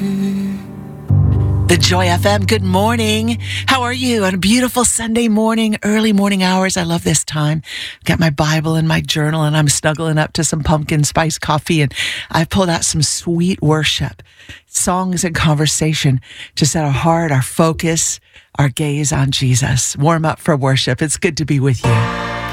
The Joy FM, good morning. How are you on a beautiful Sunday morning, early morning hours? I love this time. Got my Bible and my journal, and I'm snuggling up to some pumpkin spice coffee, and I pulled out some sweet worship, songs and conversation to set our heart, our focus, our gaze on Jesus. Warm up for worship. It's good to be with you.